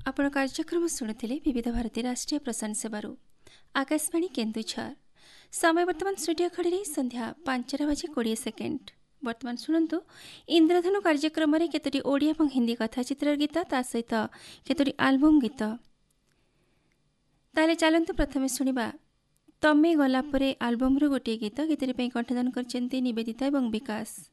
ଆପଣ କାର୍ଯ୍ୟକ୍ରମ ଶୁଣୁଥିଲେ ବିବିଧ ଭାରତୀ ରାଷ୍ଟ୍ରୀୟ ପ୍ରସାରଣ ସେବାରୁ ଆକାଶବାଣୀ କେନ୍ଦୁଝର। ସମୟ ବର୍ତ୍ତମାନ ଷ୍ଟୁଡିଓ ଘଡ଼ିରେ ସନ୍ଧ୍ୟା 5:20। ବର୍ତ୍ତମାନ ଶୁଣନ୍ତୁ ଇନ୍ଦ୍ରଧନୁ କାର୍ଯ୍ୟକ୍ରମରେ କେତୋଟି ଓଡ଼ିଆ ଏବଂ ହିନ୍ଦୀ କଥାଚିତ୍ରର ଗୀତ, ତା ସହିତ କେତୋଟି ଆଲବମ୍ ଗୀତ। ତାହେଲେ ଚାଲନ୍ତୁ ପ୍ରଥମେ ଶୁଣିବା ତମେ ଗଲା ପରେ ଆଲବମ୍ରୁ ଗୋଟିଏ ଗୀତ। ଗୀତଟି ପାଇଁ କଣ୍ଠଦାନ କରିଛନ୍ତି ନିବେଦିତା ଏବଂ ବିକାଶ।